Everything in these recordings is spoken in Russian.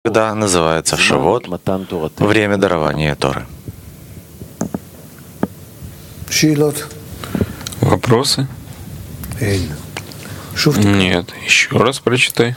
Когда называется Шавот время дарования Торы. Вопросы? Нет. Еще раз прочитай.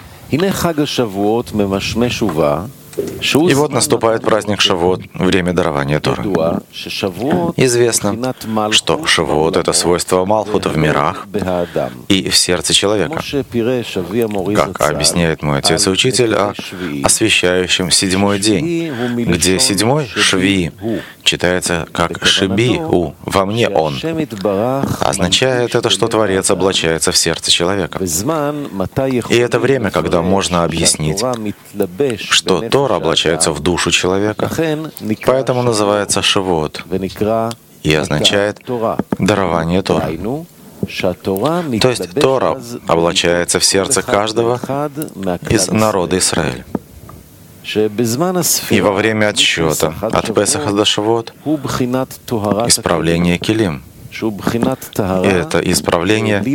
И вот наступает праздник Шавот, время дарования Торы. Известно, что Шавот — это свойство Малхута в мирах и в сердце человека, как объясняет мой отец и учитель о освящающем седьмой день, где седьмой Шви читается как Шиби-у, во мне он. Означает это, что Творец облачается в сердце человека. И это время, когда можно объяснить, что Тора облачается в душу человека, поэтому называется Шавот и означает дарование Торы. То есть Тора облачается в сердце каждого из народа Израиля. И во время отсчета от Песаха до Шавот исправление Келим. И это исправление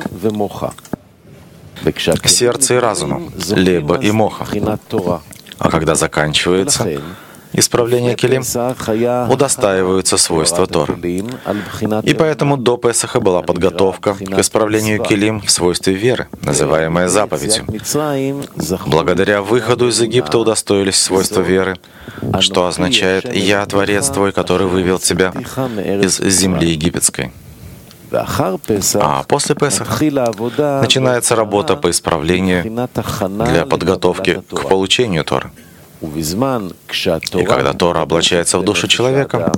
сердца и разума, леба и моха. А когда заканчивается исправление Келим, удостаиваются свойства Торы. И поэтому до Песаха была подготовка к исправлению Келим в свойстве веры, называемая заповедью. Благодаря выходу из Египта удостоились свойства веры, что означает «Я Творец твой, который вывел тебя из земли египетской». А после Песаха начинается работа по исправлению для подготовки к получению Торы. И когда Тора облачается в душу человека,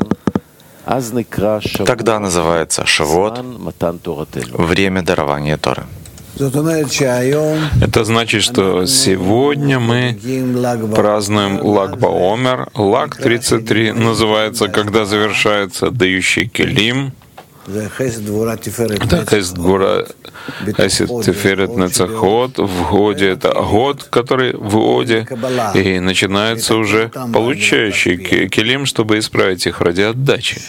тогда называется Шавот время дарования Торы. Это значит, что сегодня мы празднуем Lag BaOmer. Lag 33 называется, когда завершается дающий Келим. Это Хесед Гвура Тиферет Нецахот. В Годе это год, который в Оде. И начинается уже получающий Келим, чтобы исправить их ради отдачи.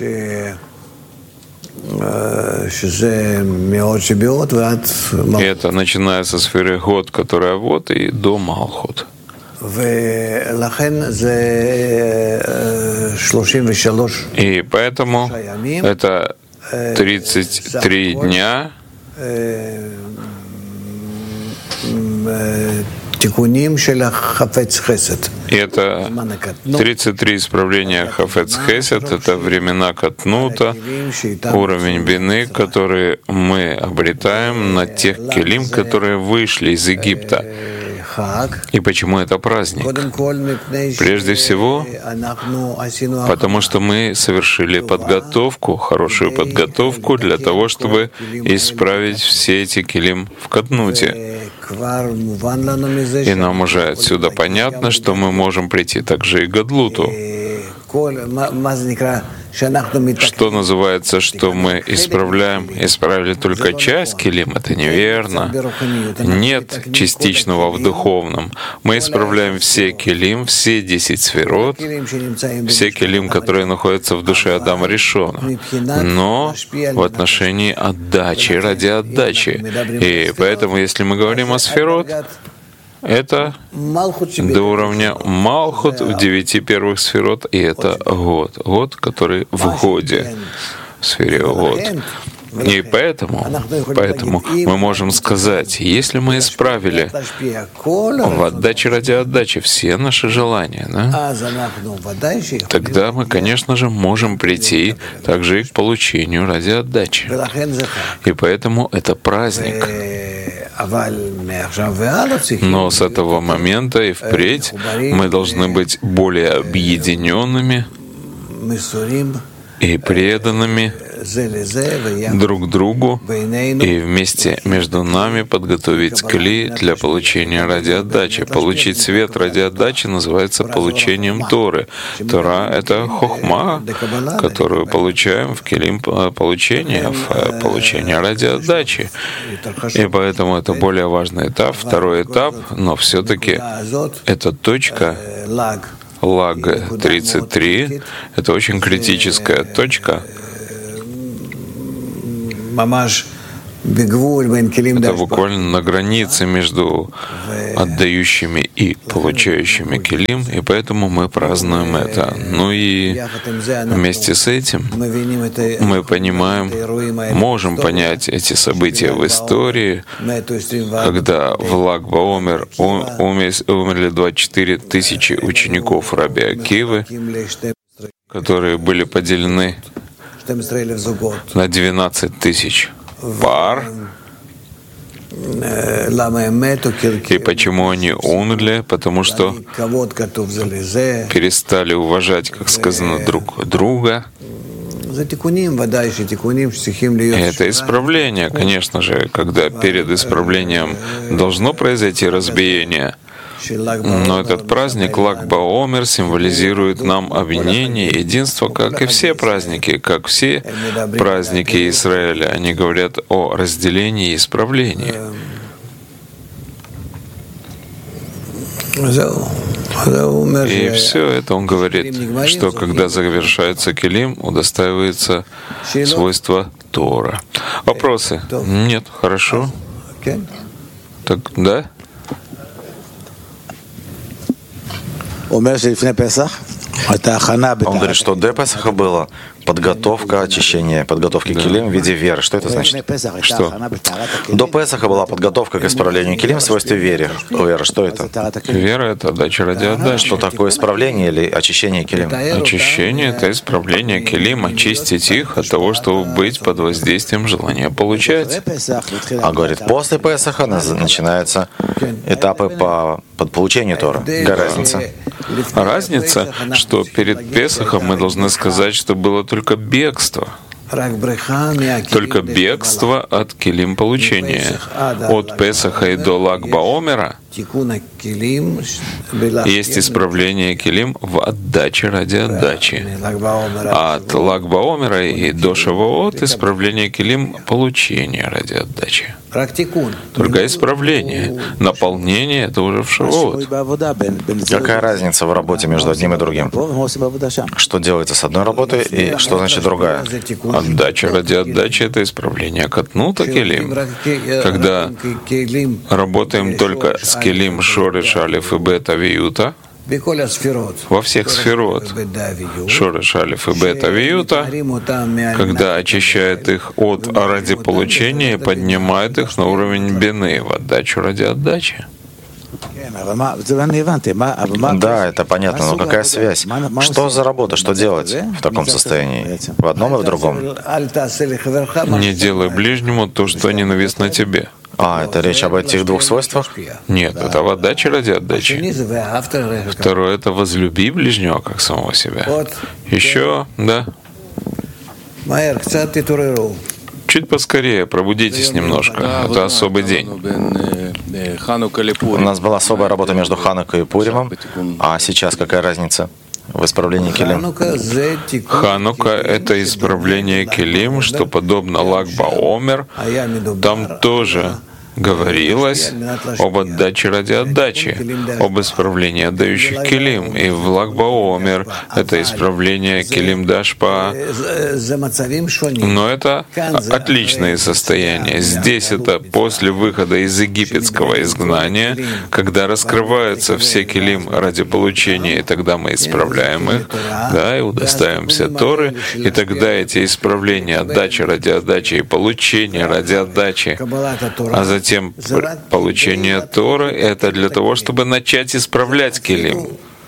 И это начинается с сферы Год, которая вот, и до Малхут. И поэтому это 33 дня и это 33 исправления Хафец Хесед, это времена Катнута, уровень бины, который мы обретаем на тех келим, которые вышли из Египта. И почему это праздник? Прежде всего, потому что мы совершили подготовку, хорошую подготовку для того, чтобы исправить все эти келим в Катнуте. И нам уже отсюда понятно, что мы можем прийти также и к Гадлуту. Что называется, что мы исправили только часть келим, это неверно. Нет частичного в духовном. Мы исправляем все келим, все 10 сферот, все келим, которые находятся в душе Адама Ришона, но в отношении отдачи, ради отдачи. И поэтому, если мы говорим о сферот, это до уровня Малхут в 9 первых сферот, и это год. Год, который в годе, в сфере год. И поэтому мы можем сказать, если мы исправили в отдаче ради отдачи все наши желания, да, тогда мы, конечно же, можем прийти также и к получению ради отдачи. И поэтому это праздник. Но с этого момента и впредь мы должны быть более объединенными и преданными друг другу, и вместе между нами подготовить кли для получения ради отдачи. Получить свет ради отдачи называется получением Торы. Тора — это хохма, которую получаем в келим получения, в получении ради отдачи. И поэтому это более важный этап, второй этап, но все-таки эта точка Лаг 33 — это очень критическая точка, Это буквально на границе между отдающими и получающими келим, и поэтому мы празднуем это. Ну и вместе с этим мы понимаем, можем понять эти события в истории, когда в Лаг баОмер умерли 24 тысячи учеников Раби Акивы, которые были поделены на 12 тысяч пар. И почему они умерли? Потому что перестали уважать, как сказано, друг друга. И это исправление, конечно же, когда перед исправлением должно произойти разбиение. Но этот праздник Лаг баОмер символизирует нам объединение, единство, как и все праздники, как все праздники Израиля. Они говорят о разделении и исправлении. И все это он говорит, что когда завершается келим, удостаивается свойства Тора. Вопросы? Нет, хорошо. Так, да? Он говорит, что до Песаха была подготовка, очищение, подготовки келим в виде веры. Что это значит? Что? До Песаха была подготовка к исправлению келим в свойстве веры. Что это? Вера — это отдача ради отдачи. Что такое исправление или очищение келим? Очищение — это исправление келим, очистить их от того, чтобы быть под воздействием желания получать. А говорит, после Песаха начинаются этапы по получению Тора. Какая разница? Разница, что перед Песахом мы должны сказать, что было только бегство. Только бегство от келим получения. От Песаха и до Лаг баОмера есть исправление келим в отдаче ради отдачи. А от Лаг баОмера и до Шавуот исправление келим получения ради отдачи. Только исправление. Наполнение — это уже в Шавуот. Какая разница в работе между одним и другим? Что делается с одной работой и что значит другая? Отдача ради отдачи — это исправление катнута келим. Когда работаем только с келим шореш, алеф и бет, авиюта, во всех сферот шореш, алеф и бет, авиюта, когда очищает их от ради получения и поднимает их на уровень бины в отдачу ради отдачи. Да, это понятно, но какая связь? Что за работа, что делать в таком состоянии? В одном и в другом? Не делай ближнему то, что ненавистно тебе. А, это речь об этих двух свойствах? Нет, это в отдаче ради отдачи. Второе — это возлюби ближнего, как самого себя. Еще, да. Чуть поскорее, пробудитесь немножко. Это особый день. У нас была особая работа между Ханукой и Пуримом. А сейчас какая разница в исправлении келим? Ханука — это исправление келим, что подобно Лаг баОмер. Там тоже говорилось об отдаче ради отдачи, об исправлении отдающих келим. И в Лаг баОмер это исправление келим дашпа. Но это отличные состояния. Здесь это после выхода из египетского изгнания, когда раскрываются все келим ради получения, и тогда мы исправляем их, да, и удостаиваемся Торы, и тогда эти исправления, отдача ради отдачи и получение ради отдачи, а затем получение Торы — это для того, чтобы начать исправлять келим.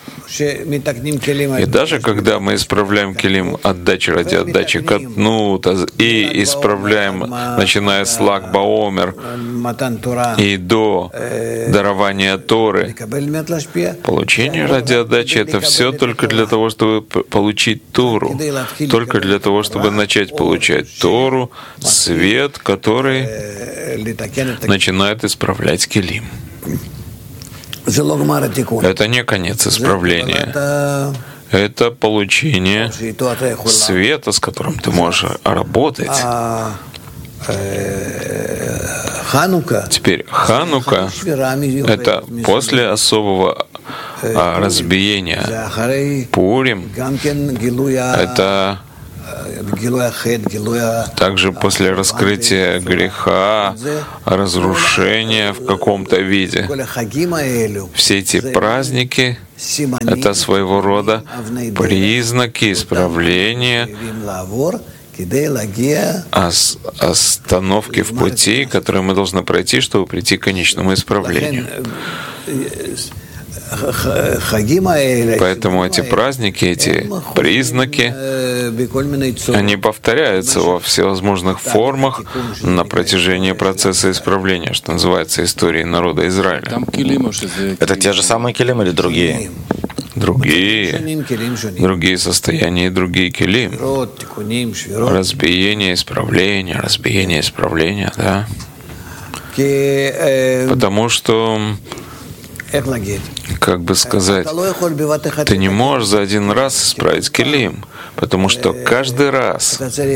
И даже когда мы исправляем келим отдачи ради отдачи катнут и исправляем, начиная с Лаг баОмер и до дарования Торы, получение ради отдачи — это все только для того, чтобы получить Тору, только для того, чтобы начать получать Тору, свет, который начинает исправлять келим. Это не конец исправления. Это получение света, с которым ты можешь работать. Теперь Ханука — это после особого разбиения. Пурим — это Также после раскрытия греха, разрушения в каком-то виде. Все эти праздники — это своего рода признаки исправления, остановки в пути, которые мы должны пройти, чтобы прийти к конечному исправлению. Поэтому эти праздники, эти признаки, они повторяются во всевозможных формах на протяжении процесса исправления, что называется историей народа Израиля. Это те же самые килим или другие? Другие состояния и другие килим. Разбиение, исправление, да. Потому что, как бы сказать, ты не можешь за один раз исправить килим, потому что каждый раз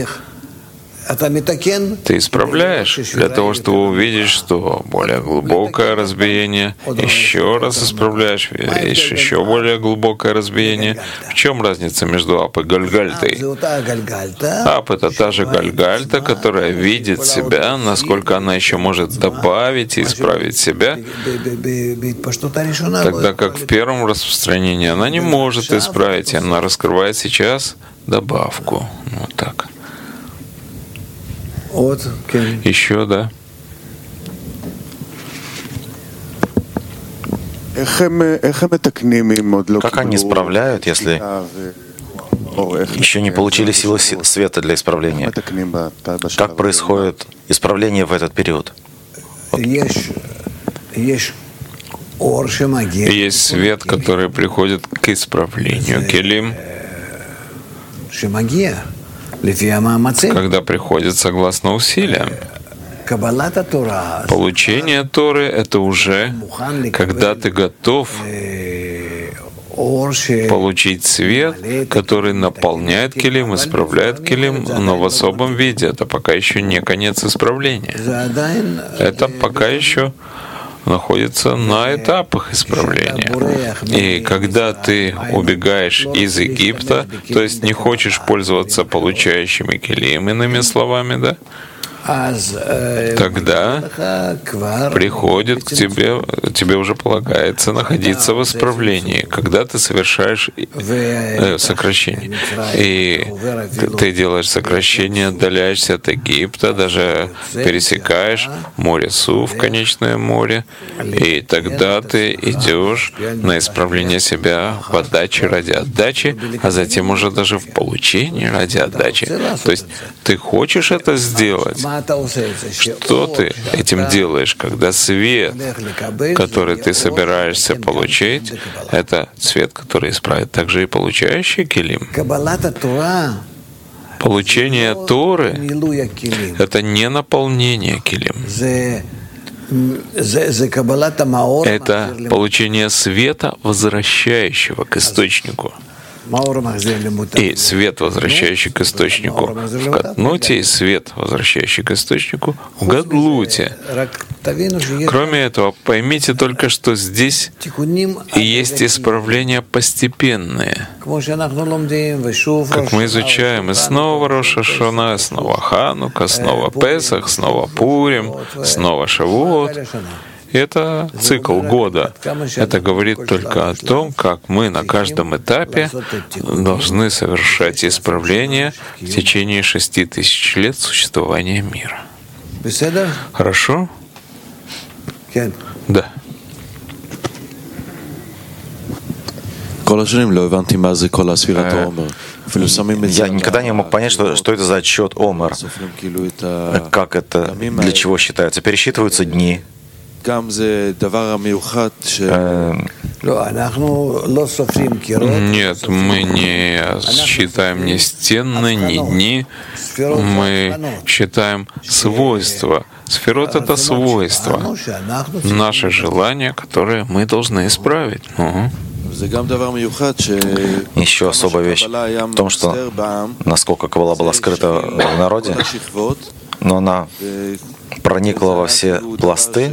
ты исправляешь для того, чтобы увидеть, что более глубокое разбиение, еще раз исправляешь, видишь еще более глубокое разбиение. В чем разница между Ап и Гальгальтой? Ап — это та же Гальгальта, которая видит себя, насколько она еще может добавить и исправить себя, тогда как в первом распространении она не может исправить, и она раскрывает сейчас добавку. Вот так. Еще, да. Как они исправляют, если еще не получили силу света для исправления? Как происходит исправление в этот период? Есть свет, который приходит к исправлению келим, когда приходит согласно усилиям. Получение Торы — это уже когда ты готов получить свет, который наполняет келим, исправляет келим, но в особом виде. Это пока еще не конец исправления. Это пока еще находится на этапах исправления. И когда ты убегаешь из Египта, то есть не хочешь пользоваться получающими келим, иными словами, да, тогда приходит к тебе уже полагается находиться в исправлении, когда ты совершаешь сокращение. И ты делаешь сокращение, отдаляешься от Египта, даже пересекаешь море Сув, конечное море, и тогда ты идешь на исправление себя в отдаче ради отдачи, а затем уже даже в получении ради отдачи. То есть ты хочешь это сделать. Что ты этим делаешь, когда свет, который ты собираешься получить, это свет, который исправит также и получающий келим? Получение Торы — это не наполнение келим. Это получение света, возвращающего к источнику. И свет, возвращающий к источнику в Катнуте, и свет, возвращающий к источнику в Гадлуте. Кроме этого, поймите только, что здесь и есть исправления постепенные. Как мы изучаем и снова Рош ха-Шана, снова Ханука, снова Песах, снова Пурим, снова Шавуот. Это цикл года. Это говорит только о том, как мы на каждом этапе должны совершать исправления в течение 6000 лет существования мира. Хорошо? Да. Я никогда не мог понять, что это за отсчет Омер. Как это, для чего считается? Пересчитываются дни. Нет, мы не считаем ни стены, ни дни, мы считаем свойства. Сферот — это свойства, наши желания, которые мы должны исправить. Еще особая вещь в том, что насколько Каббала была скрыта в народе, но она проникла во все пласты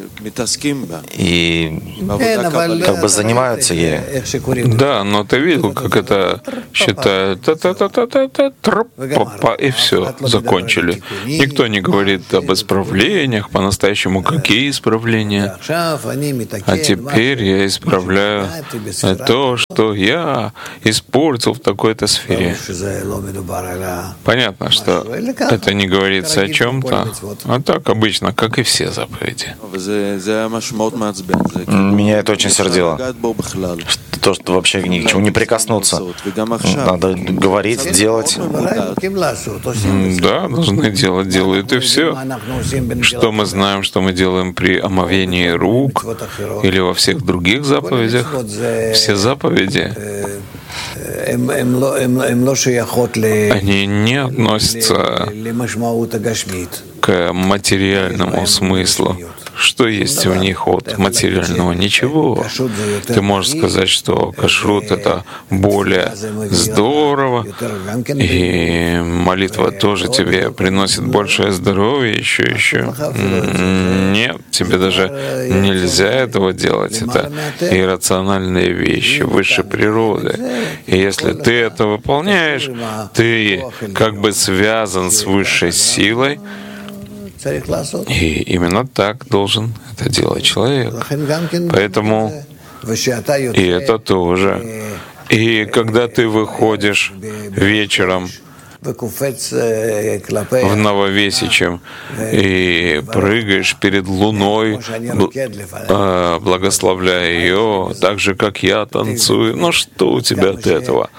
и как бы занимаются ею. Да, но ты видел, как это считают, и все, закончили. Никто не говорит об исправлениях, по-настоящему какие исправления. А теперь я исправляю то, что я испортил в такой-то сфере. Понятно, что это не говорится о чем-то, а так обычно, как и все заповеди. Меня это очень сердило. То, что вообще ни к чему не прикоснуться. Надо говорить, делать. Да, должны делать, делают и все. Что мы знаем, что мы делаем при омовении рук или во всех других заповедях? Все заповеди, они не относятся к материальному смыслу. Что есть в них от материального? Ничего. Ты можешь сказать, что кашрут — это более здорово, и молитва тоже тебе приносит большее здоровье, еще. Нет, тебе даже нельзя этого делать. Это иррациональные вещи высшей природы. И если ты это выполняешь, ты как бы связан с высшей силой, и именно так должен это делать человек. Поэтому и это тоже. И когда ты выходишь вечером в Нововесичем и прыгаешь перед луной, благословляя ее, так же, как я танцую. Ну что у тебя от этого?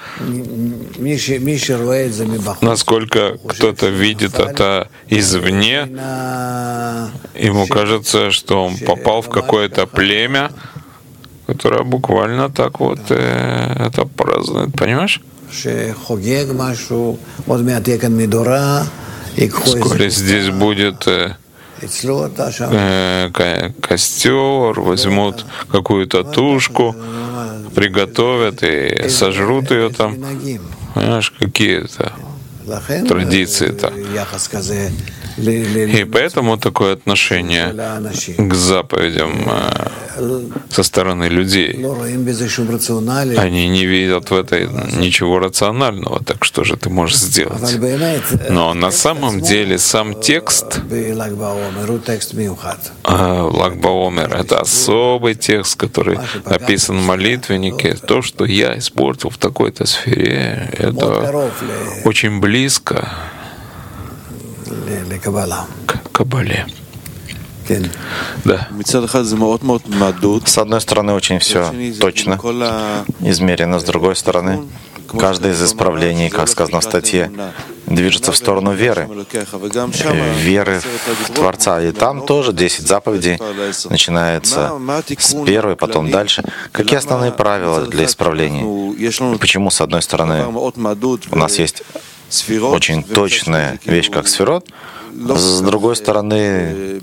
Насколько кто-то видит это извне, ему кажется, что он попал в какое-то племя, которое буквально так вот это празднует, понимаешь? Вскоре здесь будет костер, возьмут какую-то тушку, приготовят и сожрут ее там. Понимаешь, какие-то традиции-то. И поэтому такое отношение к заповедям со стороны людей. Они не видят в этой ничего рационального, так что же ты можешь сделать? Но на самом деле сам текст Лаг ба-Омер — это особый текст, который написан в молитвеннике. То, что я испортил в такой-то сфере, это очень близко к Кабале. Да. С одной стороны, очень все точно измерено, с другой стороны, каждое из исправлений, как сказано в статье, движется в сторону веры. Веры в Творца. И там тоже 10 заповедей начинается с первой, потом дальше. Какие основные правила для исправления? Почему, с одной стороны, у нас есть очень точная вещь, как сферот, с другой стороны,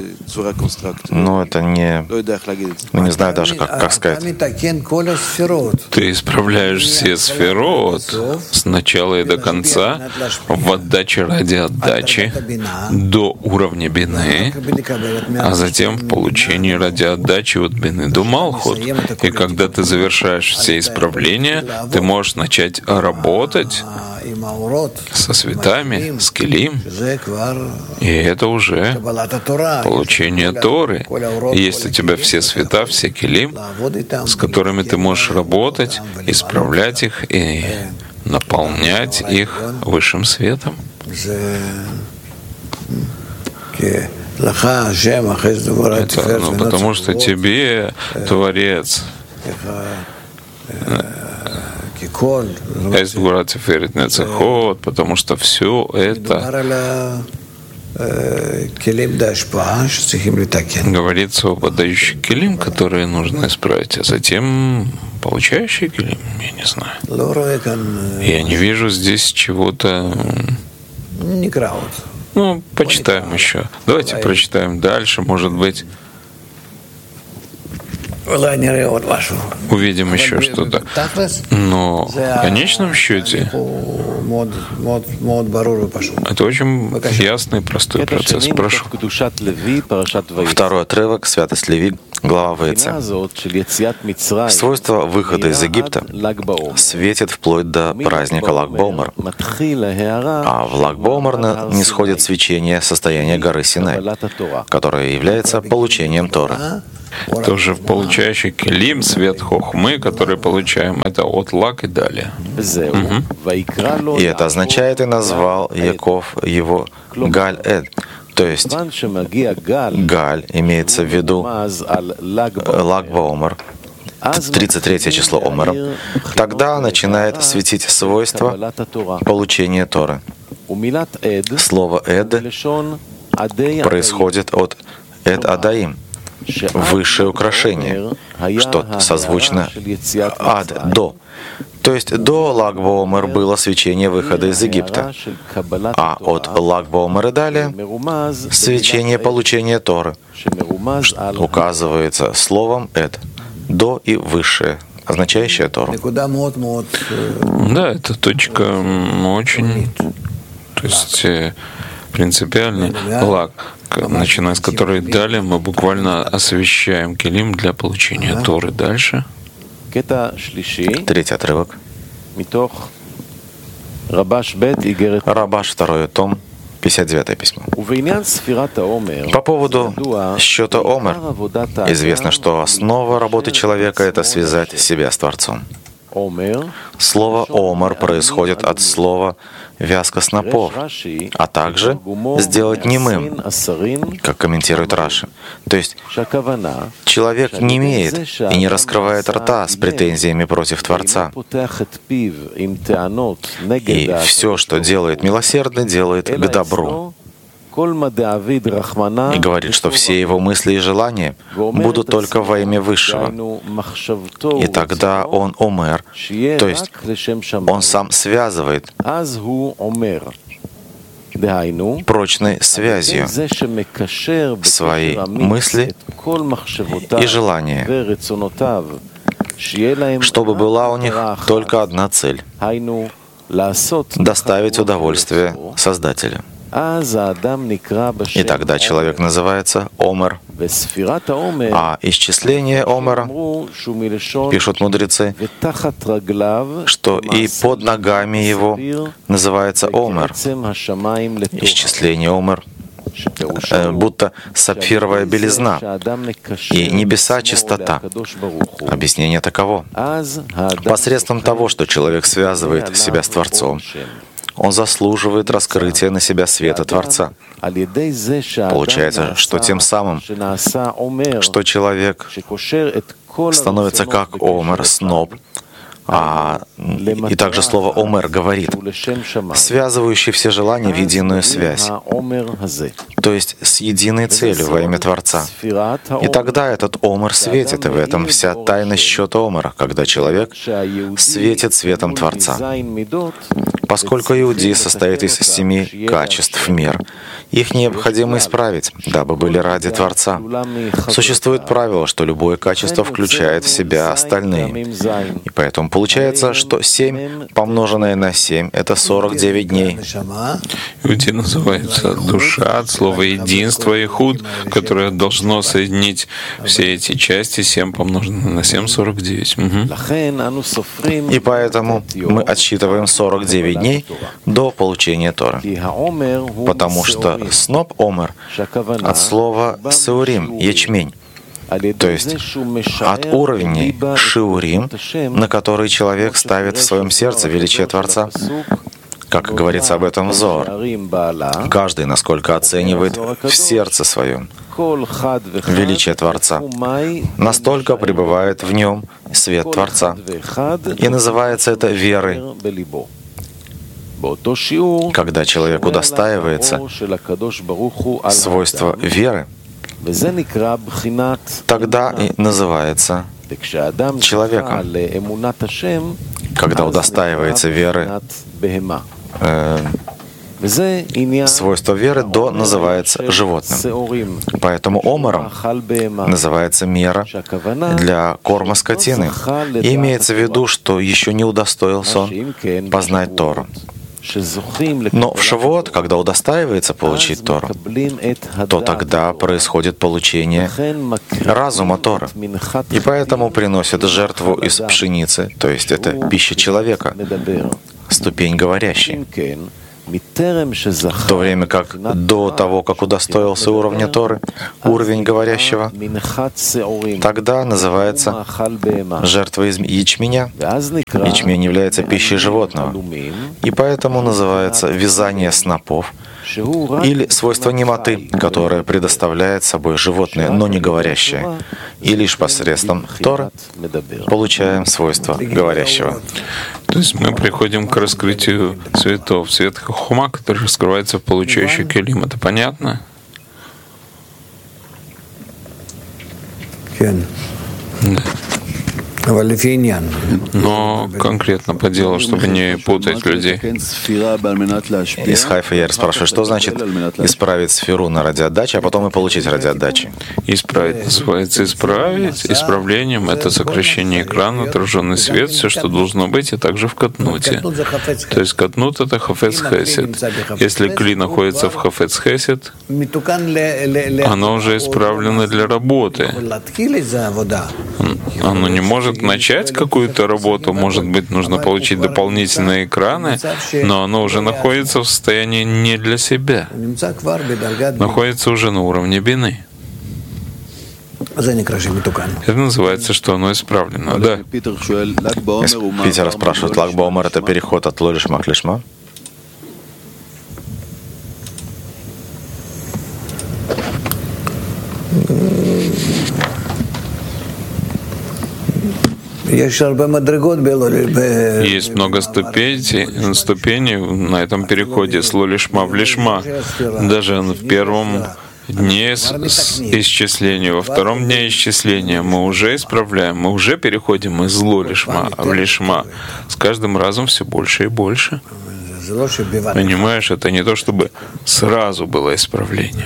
это не знаю даже, как сказать. Ты исправляешь все сферот с начала и до конца в отдаче ради отдачи до уровня бины, а затем в получении ради отдачи от бины до малхут. И когда ты завершаешь все исправления, ты можешь начать работать со светами, с келим. И это уже получение Торы. И есть у тебя все света, все келим, с которыми ты можешь работать, исправлять их и наполнять их высшим светом. Это, потому что тебе, Творец, потому что все это говорится об отдающих келим, которые нужно исправить, а затем получающие келим, я не знаю. Я не вижу здесь чего-то. Почитаем еще. Давайте прочитаем дальше, может быть. увидим еще что-то. Но в конечном счете это очень ясный и простой процесс. Прошу. Второй отрывок, Святость Леви, глава Ваице. Свойство выхода из Египта светит вплоть до праздника Лаг-ба-Омер. А в Лаг-ба-Омер нисходит свечение состояния горы Синай, которое является получением Торы. Тоже в получающий келим свет хохмы, который получаем, это от Лаг и далее. И это означает, и назвал Яков его Галь-Эд. То есть Галь имеется в виду Лаг-ба-Омер, 33 число Омера. Тогда начинает светить свойство получения Торы. Слово «эд» происходит от «эд-адаим», высшее украшение, что созвучно «ад» — «до». То есть до Лаг-ба-Омер было свечение выхода из Египта, а от Лаг-ба-Омер и далее — свечение получения Торы, указывается словом «эд» — «до» и «высшее», означающее Тору. Да, это точка очень, то есть принципиальный Лаг, начиная с которой далее мы буквально освещаем келим для получения Торы. Дальше. Третий отрывок. Рабаш, второй том, 59 письмо. По поводу счета Омер известно, что основа работы человека — это связать себя с Творцом. Слово «омер» происходит от слова «вязка снопов», а также «сделать немым», как комментирует Раши. То есть человек не имеет и не раскрывает рта с претензиями против Творца. И все, что делает милосердный, делает к добру. И говорит, что все его мысли и желания будут только во имя Высшего. И тогда он омер, то есть он сам связывает прочной связью свои мысли и желания, чтобы была у них только одна цель — доставить удовольствие Создателю. И тогда человек называется Омер. А исчисление Омера, пишут мудрецы, что и под ногами его называется Омер. Исчисление Омер, будто сапфировая белизна, и небеса — чистота. Объяснение таково. Посредством того, что человек связывает себя с Творцом, он заслуживает раскрытия на себя света Творца. Получается, что тем самым, что человек становится как Омер, сноп, и также слово «омер» говорит, связывающий все желания в единую связь, то есть с единой целью во имя Творца. И тогда этот омер светит, и в этом вся тайна счета омера, когда человек светит светом Творца. Поскольку иудей состоит из 7 качеств мер, их необходимо исправить, дабы были ради Творца. Существует правило, что любое качество включает в себя остальные. И поэтому получается, что 7 помноженное на 7 — это 49 дней. Иудей называется душа от слова единство и худ, которое должно соединить все эти части. 7 помноженное на 7 — 49. И поэтому мы отсчитываем 49 дней до получения Торы. Потому что сноп омер от слова сеурим, ячмень, то есть от уровней шиурим, на который человек ставит в своем сердце величие Творца. Как говорится об этом в Зоар, каждый, насколько оценивает в сердце своем величие Творца, настолько пребывает в нем свет Творца. И называется это верой. Когда человек удостаивается свойства веры, тогда и называется человеком. Когда удостаивается веры Свойство веры до называется животным. Поэтому омаром называется мера для корма скотины. И имеется в виду, что еще не удостоился он познать Тору. Но в Шавуот, когда удостаивается получить Тору, то тогда происходит получение разума Торы. И поэтому приносят жертву из пшеницы, то есть это пища человека, ступень говорящей. В то время как до того, как удостоился уровня Торы, уровень говорящего, тогда называется жертва из ячменя. Ячмень является пищей животного, и поэтому называется вязание снопов или свойство немоты, которое предоставляет собой животное, но не говорящее. И лишь посредством Торы получаем свойство говорящего. То есть мы приходим к раскрытию цветов, свет хохма, который раскрывается в получающий келим. Это понятно? Да. Но конкретно по делу, чтобы не путать людей. Из Хайфа я спрашиваю, что значит исправить сферу на ради отдачи, а потом и получить ради отдачи? Исправить называется исправить. Исправлением — это сокращение экрана, отраженный свет, все, что должно быть, и также в катнуте. То есть катнут — это хафец хесед. Если кли находится в хафец хесед, оно уже исправлено для работы. Оно не может начать какую-то работу, может быть, нужно получить дополнительные экраны, но оно уже находится в состоянии не для себя, находится уже на уровне бины. Это называется, что оно исправлено. Да. Питер спрашивает, Лаг Баомер — это переход от ло-лишма к лишма? Есть много ступеней на этом переходе с ло-лишма в лишма. Даже в первом дне исчисления, во втором дне исчисления мы уже исправляем, мы уже переходим из ло-лишма в лишма. С каждым разом все больше и больше. Понимаешь, это не то, чтобы сразу было исправление.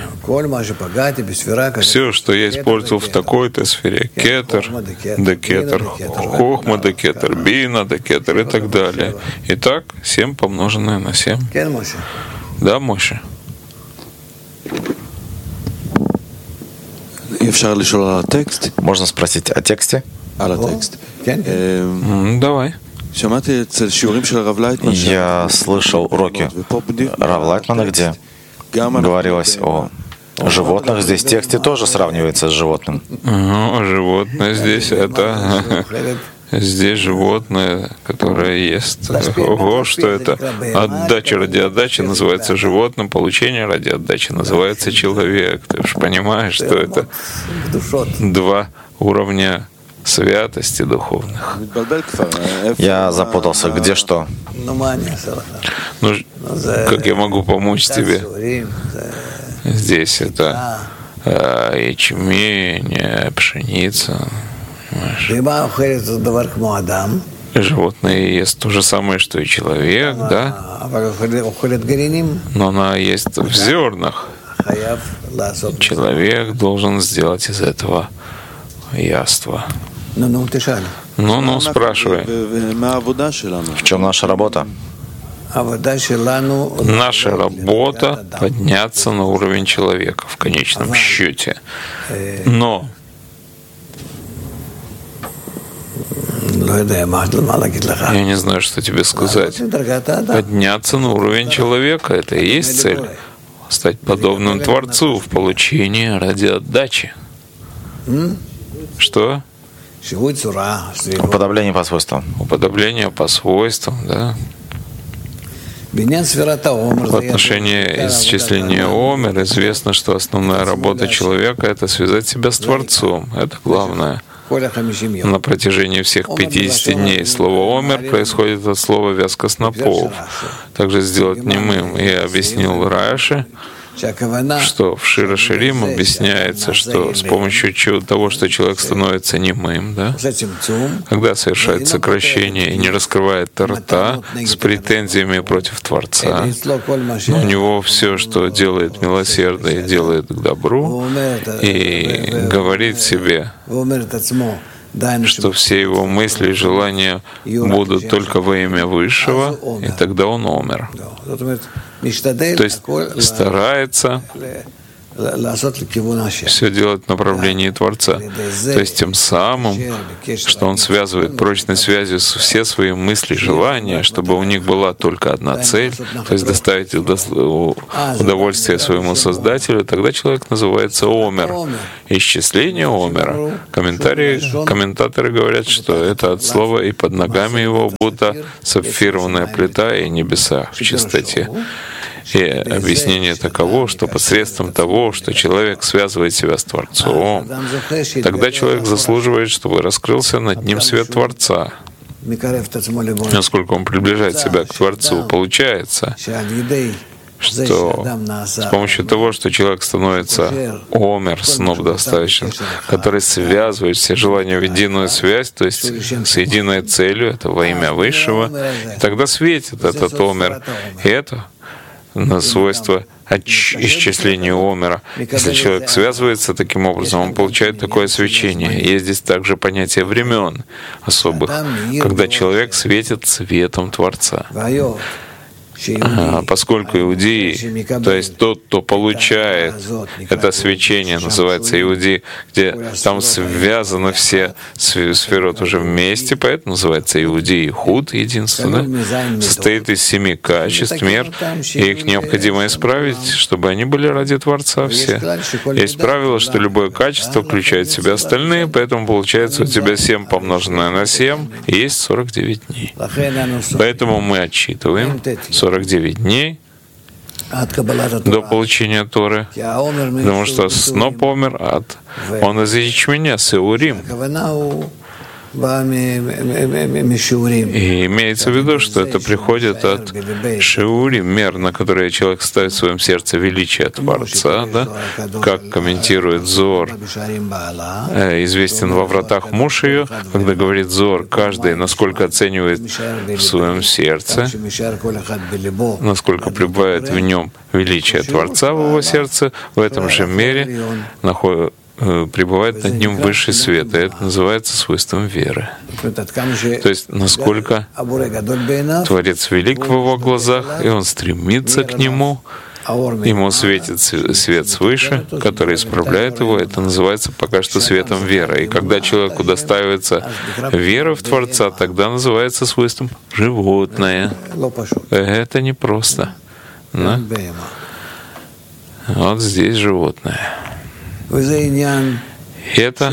Все, что я использовал в такой-то сфере, кетер, декетер, хохма, декетер, бина, декетер и так далее. Итак, 7 помноженное на 7. Да, Моше? Можно спросить о тексте? Давай. Я слышал уроки Рав Лайтмана, где говорилось о животных. Здесь в тексте тоже сравнивается с животным. Животное здесь это... Здесь животное, которое ест. Ого, что это? Отдача ради отдачи называется животным, получение ради отдачи называется человек. Ты же понимаешь, что это два уровня святости духовных. Я запутался, где что? Ну, как я могу помочь тебе? Здесь это ячмень, пшеница. Животное ест то же самое, что и человек, да? Но она ест в зернах. Человек должен сделать из этого яство. Ну, спрашивай. В чем наша работа? Наша работа — подняться на уровень человека в конечном счете. Но я не знаю, что тебе сказать. Подняться на уровень человека — это и есть цель. Стать подобным Творцу в получении ради отдачи. Что? Уподобление по свойствам. Уподобление по свойствам, да. В отношении исчисления Омер известно, что основная работа человека — это связать себя с Творцом. Это главное. На протяжении всех 50 дней слово «омер» происходит от слова «вязка снопов». Также сделать немым. Я объяснил Раши, что в Шира Ширим объясняется, что с помощью того, что человек становится немым, да, когда совершает сокращение и не раскрывает рта с претензиями против Творца, но у него все, что делает милосердие, делает к добру, и говорит себе, что все его мысли и желания будут только во имя Высшего, и тогда он умер. То есть старается все делать в направлении Творца. То есть тем самым, что он связывает прочной связью все свои мысли, желания, чтобы у них была только одна цель, то есть доставить удовольствие своему Создателю, тогда человек называется Омер. Исчисление Омера. Комментаторы говорят, что это от слова «и под ногами его будто сапфированная плита и небеса в чистоте». И объяснение таково, что посредством того, что человек связывает себя с Творцом, тогда человек заслуживает, чтобы раскрылся над ним свет Творца. Насколько он приближает себя к Творцу, получается, что с помощью того, что человек становится омер, снов достаточно, который связывает все желания в единую связь, то есть с единой целью, это во имя Высшего, и тогда светит этот омер. И это на свойство исчисления омера. Если человек связывается таким образом, он получает такое свечение. Есть здесь также понятие времен особых, когда человек светит светом Творца. Поскольку иудеи, то есть тот, кто получает это свечение, называется иудей, где там связаны все сферот уже вместе, поэтому называется иудей худ единственно, состоит из 7 качеств, мер, и их необходимо исправить, чтобы они были ради Творца все. Есть правило, что любое качество включает в себя остальные, поэтому получается у тебя 7 помноженное на 7, и есть 49 дней. Поэтому мы отсчитываем 49 дней до получения Торы, потому что сноп умер он из ячменя, сеурим. И имеется в виду, что это приходит от шиурим, мер, на которые человек ставит в своем сердце величие Творца, да? Как комментирует Зор, известен во вратах муж ее, когда говорит Зор, каждый, насколько оценивает в своем сердце, насколько пребывает в нем величие Творца в его сердце, в этом же мере пребывает над ним высший свет, и это называется свойством веры. То есть, насколько Творец велик в его глазах, и он стремится к нему, ему светит свет свыше, который исправляет его, это называется пока что светом веры. И когда человеку удостаивается веры в Творца, тогда называется свойством животное. Это непросто. Да? Вот здесь животное. Это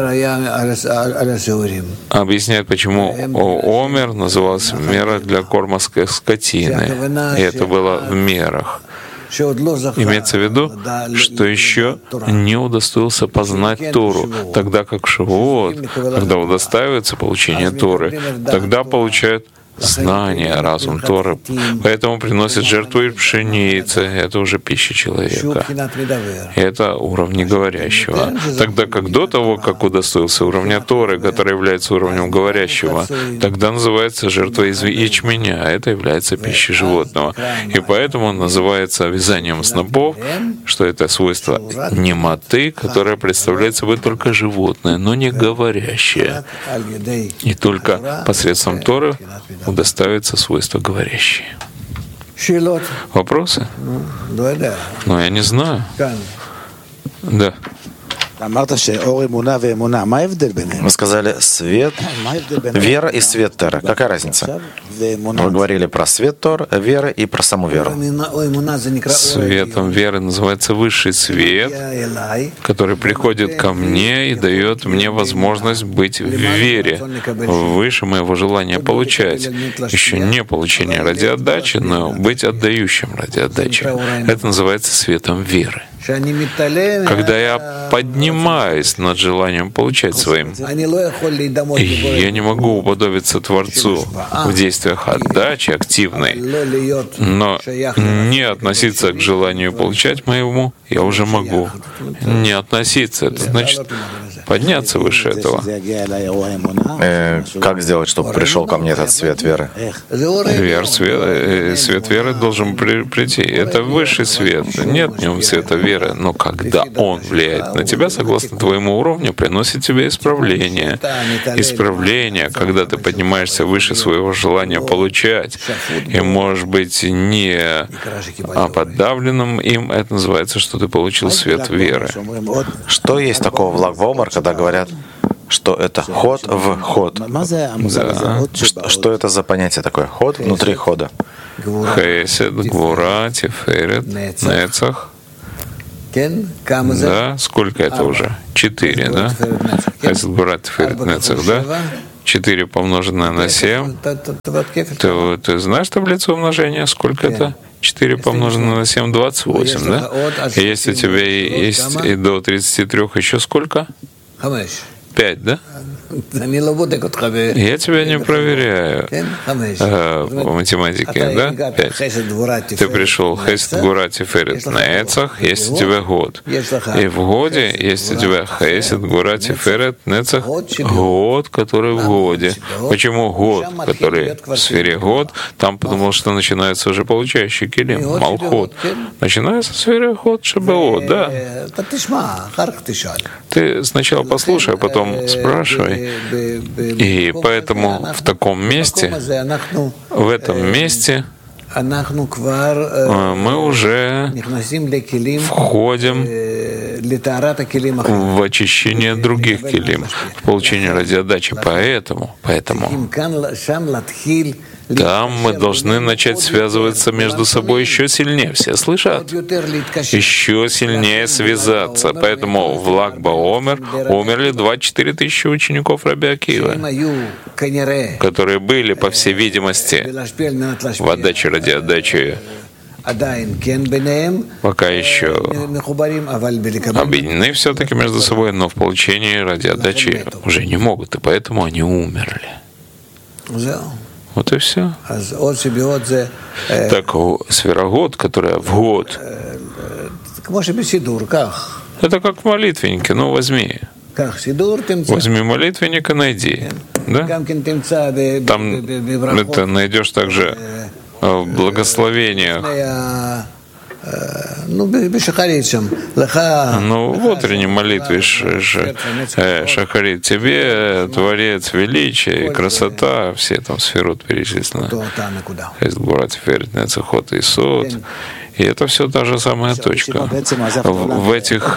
объясняет, почему омер назывался мера для корма скотины. И это было в мерах. Имеется в виду, что еще не удостоился познать Тору, тогда как Шавуот, когда удостаивается получения Торы, тогда получают знание, разум Торы. Поэтому приносит жертву и пшеницы. Это уже пища человека. Это уровни говорящего. Тогда как до того, как удостоился уровня Торы, который является уровнем говорящего, тогда называется жертва из ячменя. Это является пищей животного. И поэтому он называется вязанием снопов, что это свойство немоты, которое представляет собой только животное, но не говорящее. И только посредством Торы удоставится свойства говорящие. Вопросы? Ну, я не знаю. Да. Вы сказали свет, вера и свет Торы. Какая разница? Вы говорили про свет Торы, веры и про саму веру. Светом веры называется высший свет, который приходит ко мне и дает мне возможность быть в вере, выше моего желания получать. Еще не получение ради отдачи, но быть отдающим ради отдачи. Это называется светом веры. когда я поднимаюсь над желанием получать своим, я не могу уподобиться Творцу в действиях отдачи активной, но не относиться к желанию получать моему я уже могу. Не относиться — это значит подняться выше этого. Как сделать, чтобы пришел ко мне этот свет веры? Свет веры должен прийти. Это высший свет. Нет в нем света веры, но когда он влияет на тебя, согласно твоему уровню, приносит тебе исправление. Исправление, когда ты поднимаешься выше своего желания получать, и, может быть, не подавленным им, это называется, что ты получил свет веры. Что есть такого в Лагбаумер, когда говорят, что это ход в ход? Да. Что это за понятие такое? Ход внутри хода. Хесед, Гвура, Тиферет, Нецах. Да, сколько это уже? 4, да? Хесед, Гвура, Тиферет, Нецах, да? 4 помноженное на 7. Ты знаешь таблицу умножения? Сколько это? 4 помноженное на 7, 28, да? И если у тебя есть и до 33 еще сколько? 5, да? Я тебя не проверяю по математике, да? 5. Ты пришел Хесед, Гвура, Тиферет, Нецах, есть у тебя год. И в годе есть у тебя Хесед, Гвура, Тиферет, Нецах, год, который в годе. Почему год, который в сфере год? Там потому что начинается уже получающий килим, Малхут. Начинается в сфере год, Шебеот, да? Ты сначала послушай, а потом спрашивай. И поэтому в таком месте, в этом месте мы уже входим в очищение других килим, в получение ради отдачи. Поэтому там мы должны начать связываться между собой еще сильнее. Все слышат? Еще сильнее связаться. Поэтому в Лагбаумер умерли 24 тысячи учеников Раби Акивы, которые были, по всей видимости, в отдаче ради отдачи, пока еще объединены все-таки между собой, но в получении ради отдачи уже не могут, и поэтому они умерли. Вот и все. Так, сферагод, которая в год, это как в молитвеннике. Ну, возьми молитвенник и найди. Да? Там это найдешь также в благословениях. В утренней молитве Шахарит, тебе Творец, величие и красота, все там сферот перечислены. Нецахот и Сот. И это все та же самая точка. В этих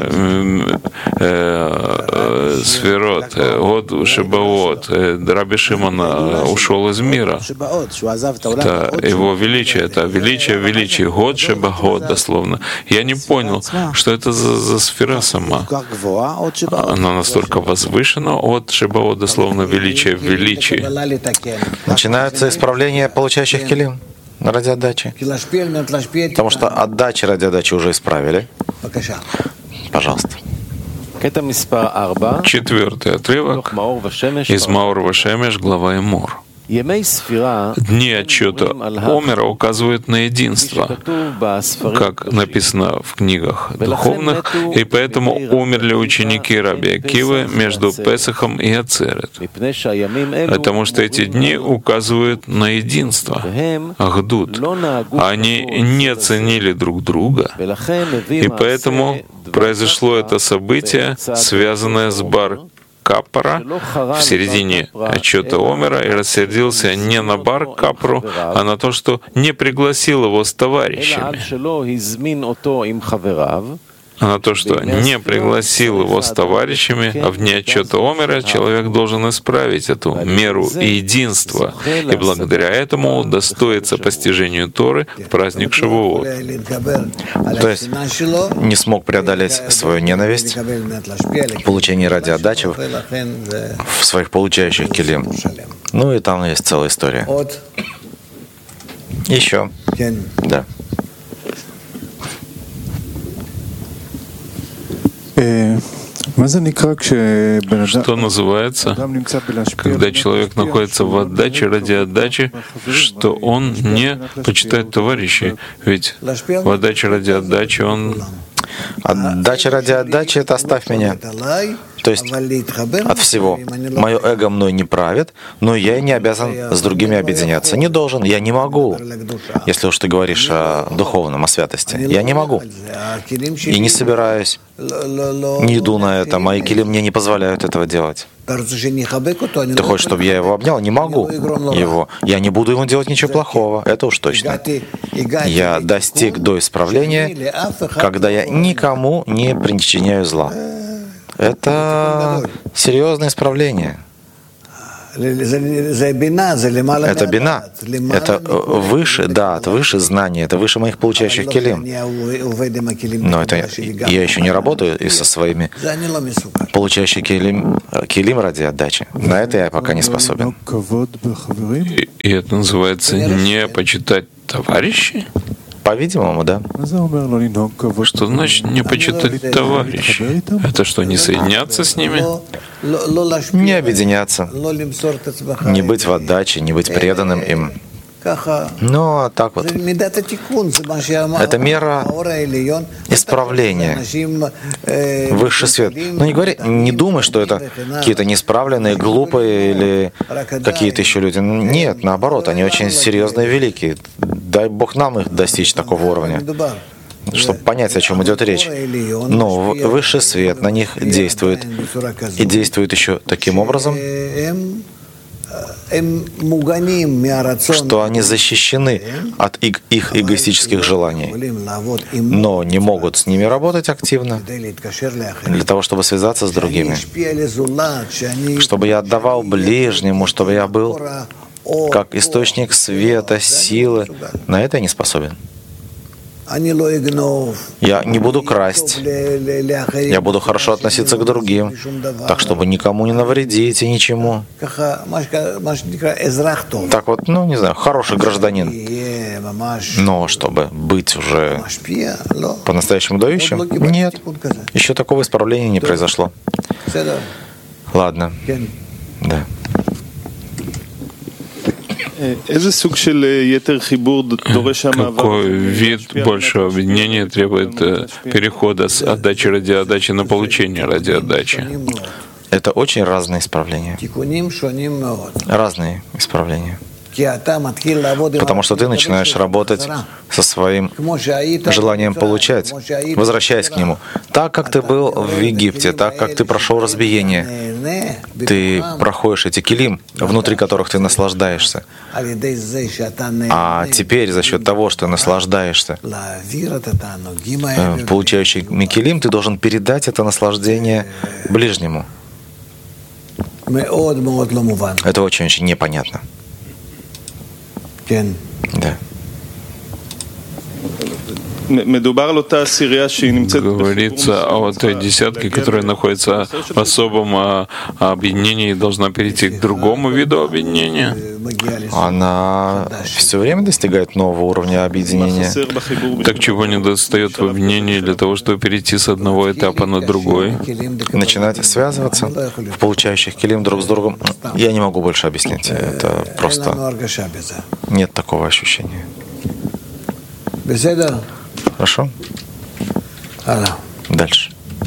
сферот, год Шебаот, Раби Шимон ушел из мира. Это его величие, это величие, год Шебагод, дословно. Я не понял, что это за сфера сама. Она настолько возвышена от Шебаот, дословно величие в величии. Начинаются исправления получающих килим ради отдачи. Потому что отдачи ради отдачи уже исправили. Пожалуйста. 4-й отрывок из Маур Вашемеш, глава Эмор. Дни отчета Омера указывают на единство, как написано в книгах духовных, и поэтому умерли ученики Раби Акивы между Песахом и Ацерет, потому что эти дни указывают на единство, ахдут. Они не ценили друг друга, и поэтому произошло это событие, связанное с Бар Каппара в середине отчета Омера, и рассердился не на Бар Капру, а на то, что не пригласил его с товарищами. На то, что не пригласил его с товарищами, а в дни отчета Омера человек должен исправить эту меру единства, и благодаря этому удостоится постижению Торы в праздник Шавуот. То есть не смог преодолеть свою ненависть в получении ради отдачи в своих получающих килим. Ну и там есть целая история. Еще. Да. Что называется, когда человек находится в отдаче ради отдачи, что он не почитает товарищей? Ведь в отдаче ради отдачи он... Отдача ради отдачи — это «оставь меня». То есть от всего. Мое эго мной не правит, но я не обязан с другими объединяться. Не должен, я не могу. Если уж ты говоришь о духовном, о святости, я не могу. И не собираюсь, не иду на это. Мои килим мне не позволяют этого делать. Ты хочешь, чтобы я его обнял? Не могу его. Я не буду ему делать ничего плохого. Это уж точно. Я достиг до исправления, когда я никому не причиняю зла. Это серьезное исправление. Это бина. Это выше, да, это выше знания, это выше моих получающих килим. Но это я еще не работаю и со своими получающими килим ради отдачи. На это я пока не способен. И это называется не почитать товарищей? По-видимому, да. Что значит не почитать товарищей? Это что, не соединяться с ними? Не объединяться, не быть в отдаче, не быть преданным им. Но так вот. Это мера исправления, высший свет. Но не думай, что это какие-то неисправленные, глупые или какие-то еще люди. Нет, наоборот, они очень серьезные и великие. Дай Бог нам их достичь такого уровня, чтобы понять, о чем идет речь. Но высший свет на них действует. И действует еще таким образом, что они защищены от их эгоистических желаний, но не могут с ними работать активно для того, чтобы связаться с другими, чтобы я отдавал ближнему, чтобы я был как источник света, силы. На это я не способен. Я не буду красть. Я буду хорошо относиться к другим, так, чтобы никому не навредить и ничему. Так вот, не знаю, хороший гражданин. Но чтобы быть уже по-настоящему дающим, нет. Еще такого исправления не произошло. Ладно. Да. Какой вид большего объединения требует перехода с отдачи ради отдачи на получение ради отдачи? Это очень разные исправления. Разные исправления. Потому что ты начинаешь работать со своим желанием получать, возвращаясь к нему. Так, как ты был в Египте, так, как ты прошел разбиение, ты проходишь эти килим, внутри которых ты наслаждаешься. А теперь за счет того, что ты наслаждаешься, получающий килим, ты должен передать это наслаждение ближнему. Это очень-очень непонятно. Да. Говорится о той десятке, которая находится в особом объединении и должна перейти к другому виду объединения. Она все время достигает нового уровня объединения. Так чего не достает в объединении для того, чтобы перейти с одного этапа на другой? Начинать связываться в получающих килим друг с другом. Я не могу больше объяснить. Это просто нет такого ощущения. Хорошо? Дальше.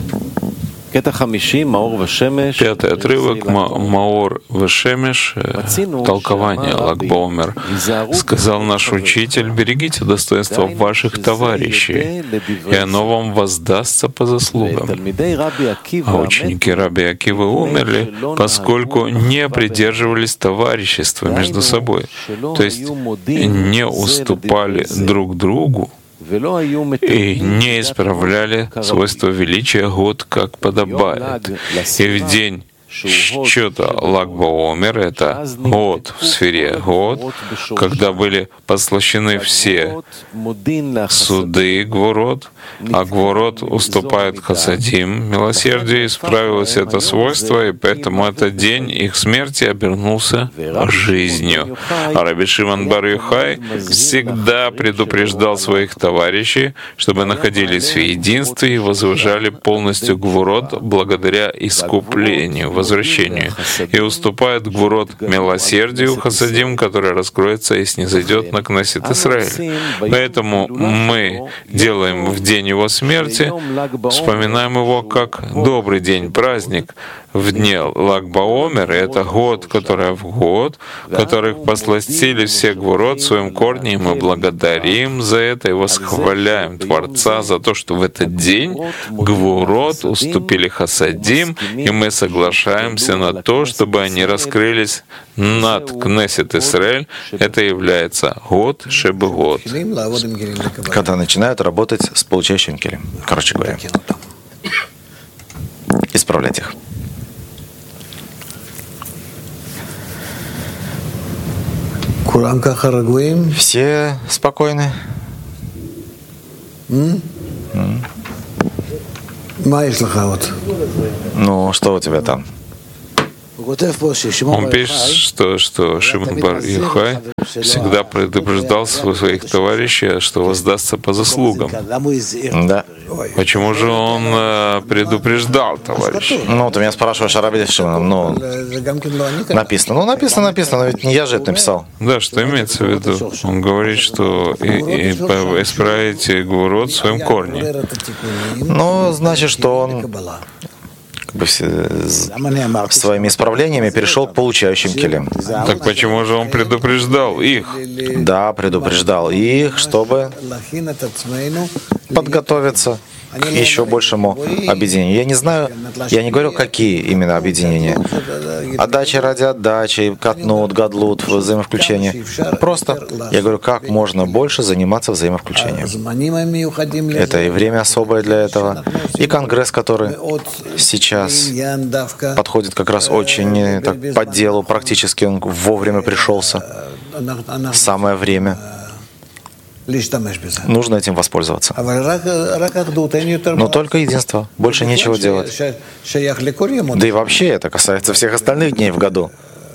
Пятый отрывок, Маор Вешемеш, толкование Lag Баомер. Сказал наш учитель: берегите достоинства ваших товарищей, и оно вам воздастся по заслугам. А ученики Раби Акивы умерли, поскольку не придерживались товарищества между собой, то есть не уступали друг другу и не исправляли свойства величия год, как подобает. И в день счета Лаг Баомер — это год в сфере год, когда были послащены все суды Гворот, а Гворот уступает Хасадим, милосердию, исправилось это свойство, и поэтому этот день их смерти обернулся жизнью. А Раби Шимон бар Йохай всегда предупреждал своих товарищей, чтобы находились в единстве и возвышали полностью Гвурот благодаря искуплению, возвращению, и уступает Гвурот милосердию Хасадим, который раскроется и снизойдет на Кнессет Исраэль. Поэтому мы делаем в день его смерти, вспоминаем его как добрый день, праздник. В дне Лаг Баомер — это год, который в год, которых посластили все Гвурот в своем корне, и мы благодарим за это и восхваляем Творца за то, что в этот день Гвурот уступили Хасадим, и мы соглашаемся на то, чтобы они раскрылись над Кнессет Исраэль. Это является год Шебгот. Когда начинают работать с получающим келем, короче говоря, исправлять их. Все спокойны? Ну, что у тебя там? Он пишет, что Шимон бар Йохай всегда предупреждал своих товарищей, что воздастся по заслугам. Да. Почему же он предупреждал товарищей? Ну, ты меня спрашиваешь о Раби Шимоне. Ну, написано. Ну, написано, но ведь не я же это написал. Да, что имеется в виду? Он говорит, что исправите Гвурот в своем корне. Ну, значит, что он своими исправлениями перешел к получающим келем. Так почему же он предупреждал их? Да, предупреждал их, чтобы подготовиться к еще большему объединению. Я не знаю, я не говорю, какие именно объединения. Отдача ради отдачи, катнут, гадлут, взаимовключение. Просто я говорю, как можно больше заниматься взаимовключением. Это и время особое для этого, и конгресс, который сейчас подходит как раз очень так, по делу, практически он вовремя пришелся. Самое время. Нужно этим воспользоваться. Но только единство. Больше нечего делать. Да и вообще это касается всех остальных дней в году.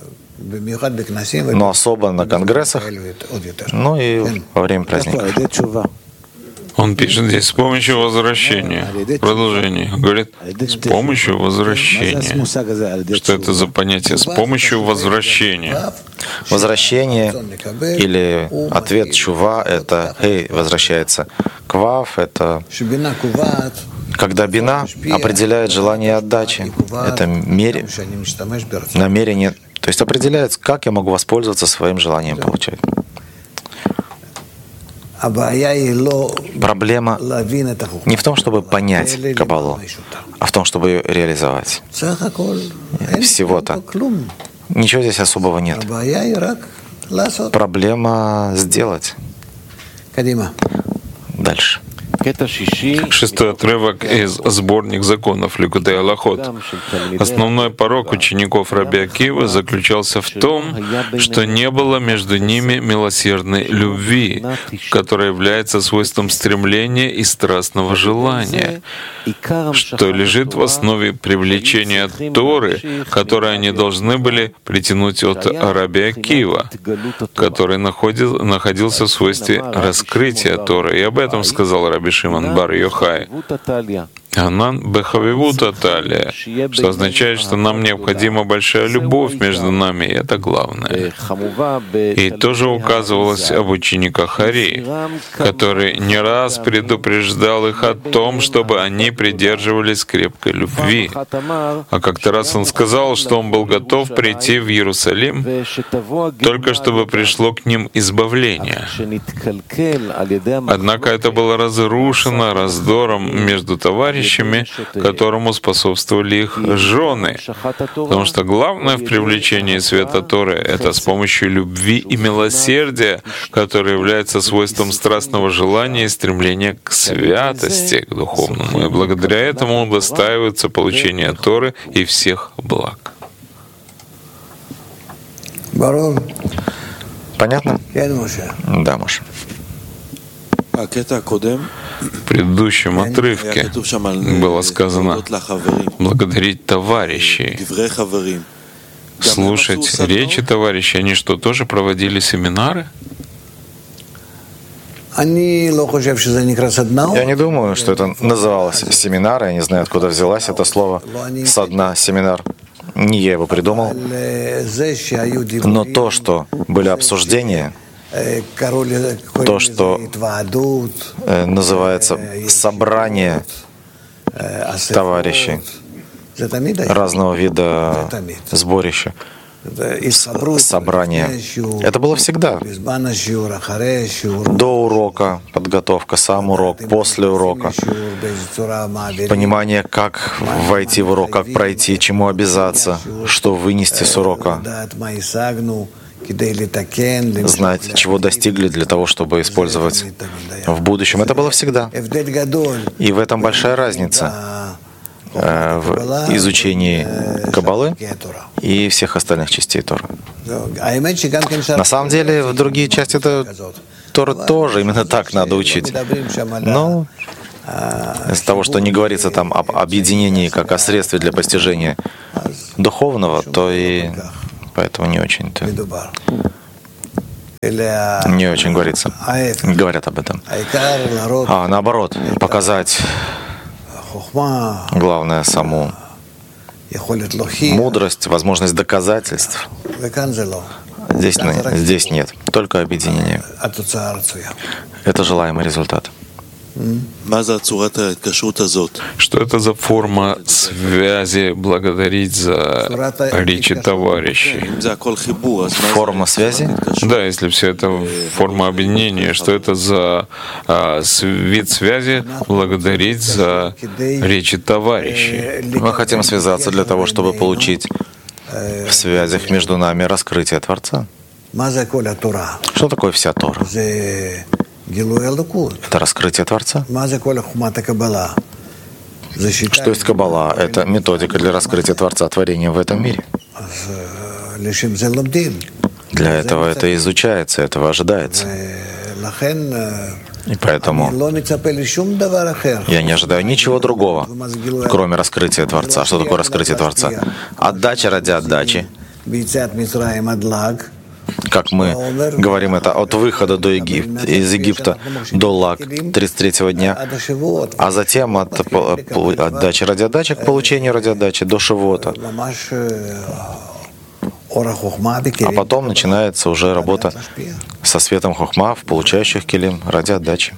Но особо на конгрессах, ну и во время праздников. Он пишет здесь с помощью возвращения. Продолжение. Говорит, с помощью возвращения. Что это за понятие? С помощью возвращения. Возвращение или ответ чува — это «Эй» возвращается. Квав — это когда бина определяет желание отдачи. Это намерение. То есть определяет, как я могу воспользоваться своим желанием получать. Проблема не в том, чтобы понять Каббалу, а в том, чтобы ее реализовать. Всего-то. Ничего здесь особого нет. Проблема сделать. Дальше. Шестой отрывок из сборник законов Ликутей Алахот. Основной порок учеников Раби Акивы заключался в том, что не было между ними милосердной любви, которая является свойством стремления и страстного желания, что лежит в основе привлечения Торы, которое они должны были притянуть от Раби Акива, который находился в свойстве раскрытия Торы. И об этом сказал Раби Шимон бар Йохай. Анан бехавивут аталия, что означает, что нам необходима большая любовь между нами, и это главное. И тоже указывалось об учениках Ари, который не раз предупреждал их о том, чтобы они придерживались крепкой любви. А как-то раз он сказал, что он был готов прийти в Иерусалим, только чтобы пришло к ним избавление. Однако это было разрушено раздором между товарищами, товарищами, которому способствовали их жены. Потому что главное в привлечении света Торы — это с помощью любви и милосердия, которое является свойством страстного желания и стремления к святости, к духовному. И благодаря этому удостаиваются получения Торы и всех благ. Понятно? Да, Моше. В предыдущем отрывке было сказано благодарить товарищей, слушать речи товарищей. Они что, тоже проводили семинары? Я не думаю, что это называлось семинар. Я не знаю, откуда взялось это слово «со дна семинар». Не я его придумал. Но то, что были обсуждения, то, что называется собрание товарищей разного вида сборища, собрание. Это было всегда. До урока подготовка, сам урок, после урока. Понимание, как войти в урок, как пройти, чему обязаться, что вынести с урока. Знать, чего достигли для того, чтобы использовать в будущем. Это было всегда. И в этом большая разница в изучении Каббалы и всех остальных частей Торы. На самом деле, в другие части Торы тоже именно так надо учить. Но из того, что не говорится там об объединении как о средстве для постижения духовного, то и поэтому не очень-то. Не очень говорят об этом. А наоборот, показать главное саму мудрость, возможность доказательств. Здесь нет, только объединение. Это желаемый результат. Что это за форма связи благодарить за речи товарищей? Форма связи? Да, если все это форма объединения, что это за вид связи благодарить за речи товарищей? Мы хотим связаться для того, чтобы получить в связях между нами раскрытие Творца. Что такое вся Тора? Это раскрытие Творца. Что есть Каббала? Это методика для раскрытия Творца творения в этом мире. Для этого это изучается, этого ожидается. И поэтому я не ожидаю ничего другого, кроме раскрытия Творца. Что такое раскрытие Творца? Отдача ради отдачи. Как мы говорим это, от выхода из Египта до Лаг 33-го дня, а затем от отдачи ради отдачи к получению ради отдачи до Шивота. А потом начинается уже работа со светом Хохма в получающих келим ради отдачи.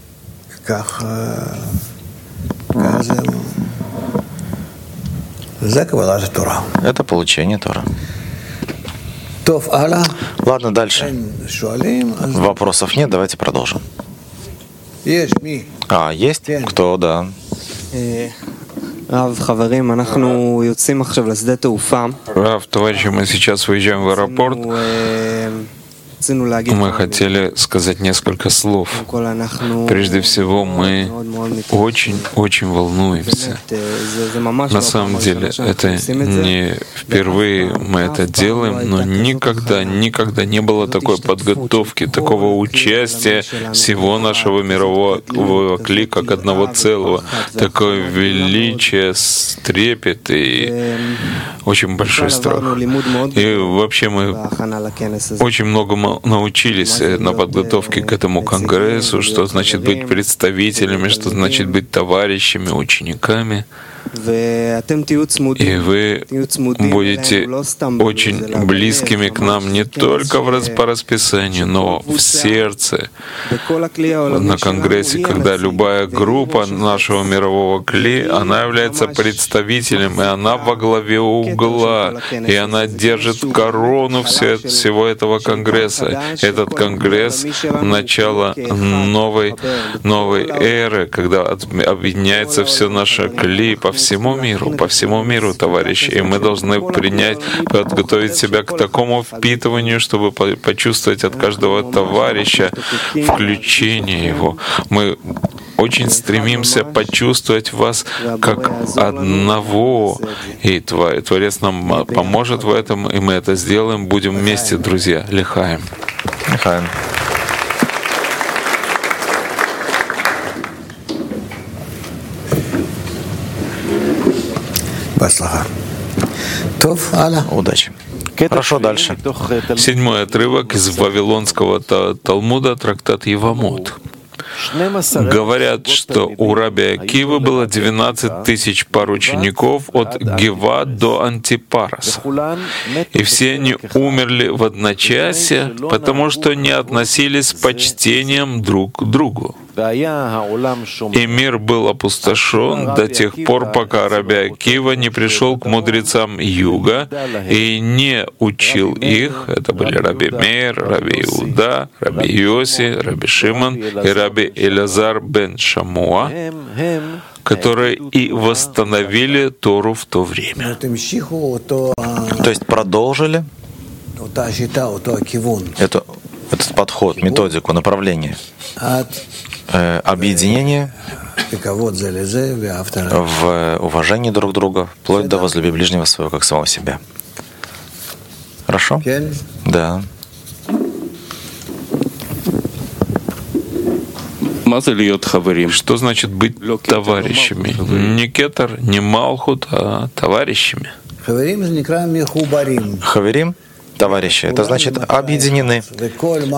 Это получение Тора. Ладно, дальше. Вопросов нет, давайте продолжим. Есть? Кто? Да. Рав, товарищи, мы сейчас выезжаем в аэропорт. Мы хотели сказать несколько слов. Прежде всего, мы очень волнуемся. На самом деле, это не впервые мы это делаем, но никогда не было такой подготовки, такого участия всего нашего мирового клика как одного целого. Такое величие, трепет и очень большой страх. И вообще мы очень много научились на подготовке к этому конгрессу, что значит быть представителями, что значит быть товарищами, учениками. И вы будете очень близкими к нам не только по расписанию, но в сердце. На Конгрессе, когда любая группа нашего мирового кли, она является представителем, и она во главе угла, и она держит корону всего этого Конгресса. Этот Конгресс — начало новой эры, когда объединяется все наше кли по всему миру, товарищи. И мы должны подготовить себя к такому впитыванию, чтобы почувствовать от каждого товарища включение его. Мы очень стремимся почувствовать вас как одного. И Творец нам поможет в этом, и мы это сделаем. Будем вместе, друзья. Лихаем. Лихаем. Удачи. Хорошо, дальше. 7-й отрывок из Вавилонского Талмуда, трактат Евамот. Говорят, что у раби Акивы было 12 тысяч пар учеников от Гива до Антипараса. И все они умерли в одночасье, потому что не относились с почтением друг к другу. И мир был опустошен до тех пор, пока раби Акива не пришел к мудрецам Юга и не учил их. Это были раби Меир, раби Иуда, раби Йоси, раби Шимон и раби Элязар бен Шамуа, которые и восстановили Тору в то время. То есть продолжили этот подход, методику, направление. Объединение в уважении друг к другу, вплоть до возлюби ближнего своего, как самого себя. Хорошо? Да. Что значит быть товарищами? Не кетер, не малхут, а товарищами. Хаверим, товарищи, это значит объединены.